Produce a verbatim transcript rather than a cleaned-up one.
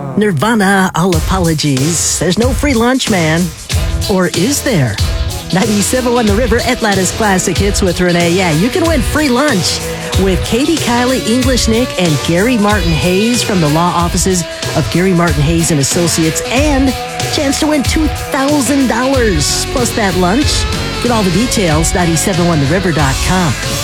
Nirvana, all apologies. There's no free lunch, man. Or is there? ninety-seven point one The River, Atlanta's Classic Hits with Renee. Yeah, you can win free lunch with Katie, Kylie, English Nick, and Gary Martin Hayes from the law offices of Gary Martin Hayes and Associates, and chance to win two thousand dollars plus that lunch. Get all the details, nine seven one the river dot com.